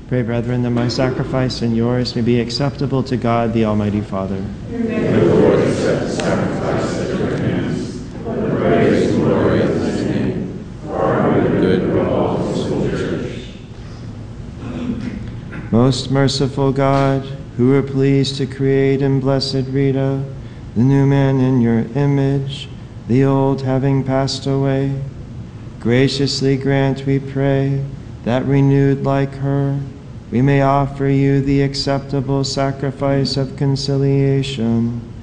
Pray, brethren, that my sacrifice and yours may be acceptable to God, the Almighty Father. May the Lord accept the sacrifice at your hands, for the praise and glory of his name, for our good and all of his whole church. Most merciful God, who were pleased to create in blessed Rita the new man in your image, the old having passed away, graciously grant, we pray, that renewed like her, we may offer you the acceptable sacrifice of conciliation.